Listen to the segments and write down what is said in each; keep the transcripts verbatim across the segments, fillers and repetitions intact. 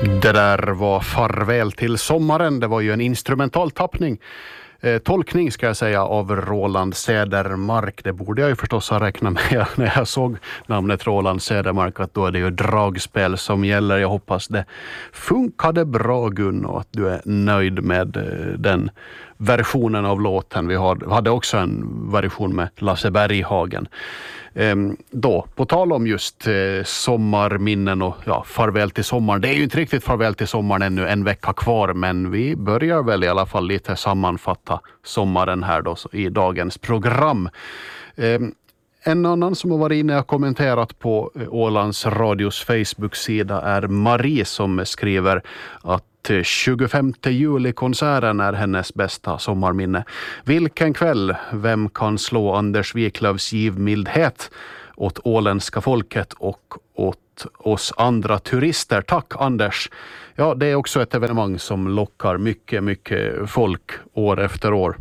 Det där var Farväl till sommaren. Det var ju en instrumental tappning. Eh, tolkning ska jag säga av Roland Cedermark. Det borde jag ju förstås ha räknat med när jag såg namnet Roland Cedermark, att då är det ju dragspel som gäller. Jag hoppas det funkade bra, Gun, och att du är nöjd med eh, den versionen av låten. Vi hade också en version med Lasse Berghagen. Ehm, då, på tal om just eh, sommarminnen och ja, farväl till sommaren. Det är ju inte riktigt farväl till sommaren ännu, en vecka kvar, men vi börjar väl i alla fall lite sammanfatta sommaren här då i dagens program. Ehm, En annan som har varit inne och kommenterat på Ålands Radios Facebook-sida är Marie, som skriver att tjugofemte juli-konserten är hennes bästa sommarminne. Vilken kväll, vem kan slå Anders Wiklövs givmildhet åt åländska folket och åt oss andra turister. Tack Anders. Ja, det är också ett evenemang som lockar mycket, mycket folk år efter år.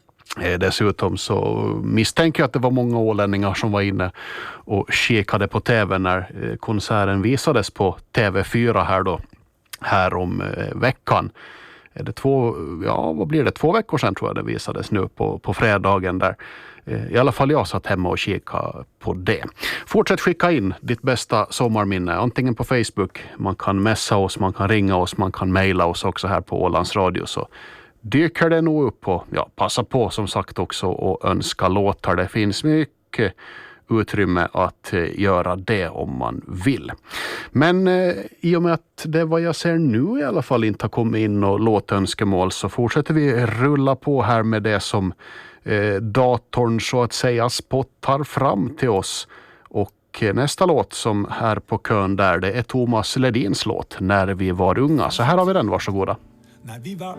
Dessutom så misstänker jag att det var många ålänningar som var inne och kikade på tv när konserten visades på T V fyra här då, här om veckan. Är det två, ja vad blir det, två veckor sedan tror jag det visades nu på, på fredagen där. I alla fall jag satt hemma och kikade på det. Fortsätt skicka in ditt bästa sommarminne, antingen på Facebook, man kan messa oss, man kan ringa oss, man kan mejla oss också här på Ålands Radio, så dyker det nog upp och ja, passa på som sagt också och önska låtar. Det finns mycket utrymme att eh, göra det om man vill. Men eh, i och med att det vad jag ser nu i alla fall inte har kommit in och låtönskemål, så fortsätter vi rulla på här med det som eh, datorn så att säga spottar fram till oss. Och eh, nästa låt som är på kön där, det är Thomas Ledins låt När vi var unga. Så här har vi den, varsågoda. När vi var